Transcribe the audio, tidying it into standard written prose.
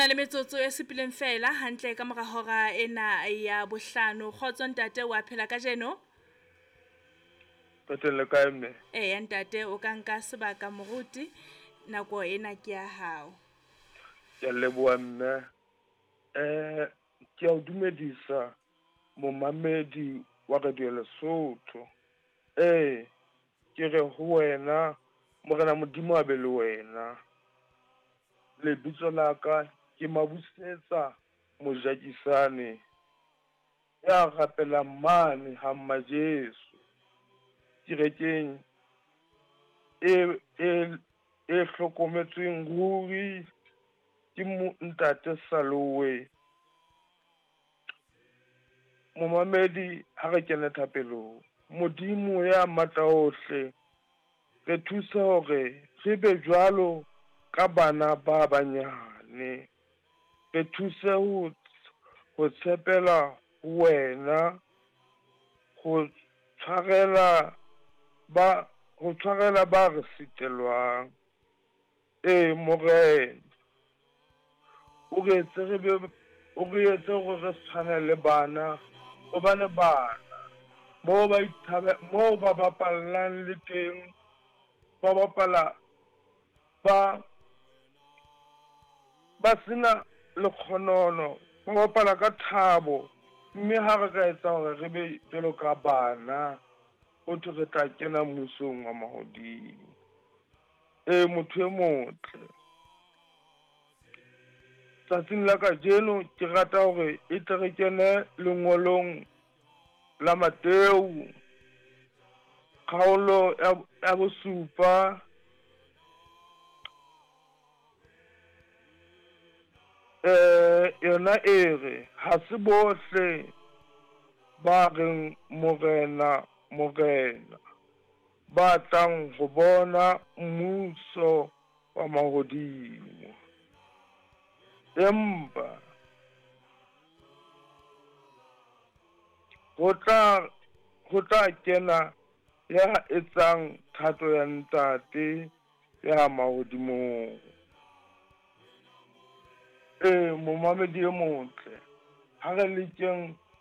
na le metsotso e sepileng fela hantle ka mora hora ena ya bohlano. Kgotso ntate, wa phela ka jeno? Petele kae mme? Ya ntate, o ka nka sebaka moruti, nako ena ke ya hao. Ke a leboha mme. Ke a o dumedisa momamedi wa Radio Lesotho. Ke re ho wena morena Modimo a be le wena. Lebitso la ka ke Mabusetsa Mojakisane ya rapela mane ha Mmajesu kerekeng e hlokometsweng ruri ke ntate Salowe. Momamedi ha re kene thapelong, Modimo ya matla ohle re thusa hore re be jwalo ka bana ba banyane. Re thuse ho tshepela wena, ho tshwarela ba re sitelwang. Morena o re etse hore re tshwane le bana, hobane bana moo ba bapallang le teng, ba bapala ba sena lekgonono, ba bapala ka thabo. Mme ha re ka etsa hore re be jwalo ka bana, ho thwe re tla kena mmusong wa mahodimo. Motho e motle, tsatsing la kajeno ke rata hore e tle re kene lengolong la Mateu kgaolo ya bosupa, yona e re ha se bohle ba reng morena ba tlang ho bona mmuso wa mahodimo, empa ho tla kena ya etsang thato ya ntate ya mahodimong. Momamedi e motle, ha re lekeng